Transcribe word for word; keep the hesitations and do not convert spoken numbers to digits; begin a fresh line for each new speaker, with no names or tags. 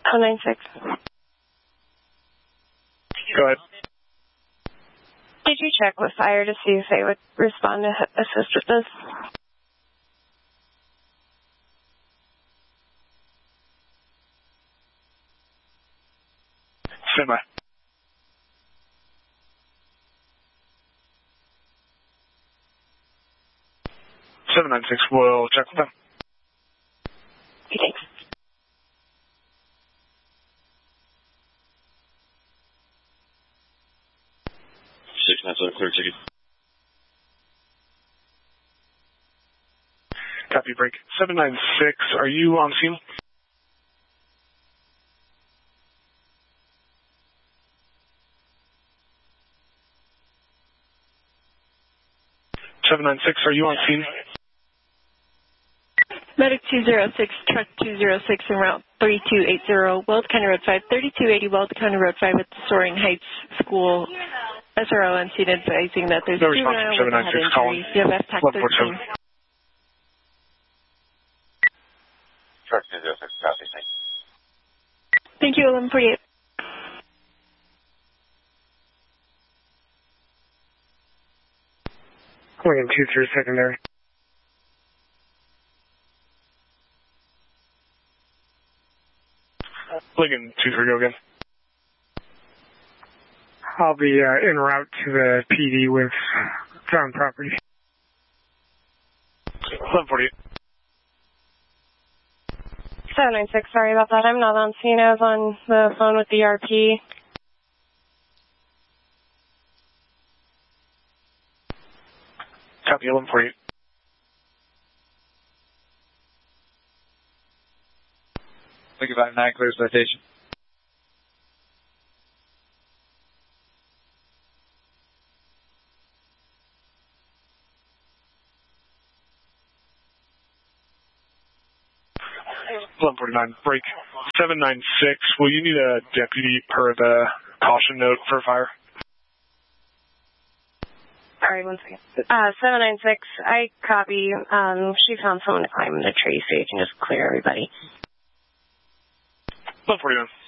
oh nine six.
Go ahead.
Did you check with fire to see if they would respond to assist with this?
Stand by. seven nine six, we'll check with them.
Okay, thanks.
six nine seven, clear ticket.
Copy, break. seven nine six, are you on scene? seven nine six, are you on scene?
Medic two zero six, truck two zero six en route three two eight zero, Weld County Road five, thirty-two eighty Weld County Road five at the Soaring Heights School. S R O on scene advising that there's
No
a
response
juvenile
from
with a head injury. You have F TAC thirteen.
Truck two zero six, copy, thank you.
Thank you, eleven forty-eight.
Lincoln two three secondary. Lincoln two three, go again.
I'll be uh, en route to the P D with found property.
eleven forty-eight.
seven nine six, sorry about that. I'm not on scene. I was on the phone with the R P.
Copy, eleven forty-eight.
Lincoln five nine, clear citation.
eleven forty-nine, break. seven nine six, will you need a deputy per the caution note for fire?
Sorry, one second. Uh, seven nine six, I copy. Um, she found someone to climb the tree, so you can just clear everybody.
eleven forty-nine.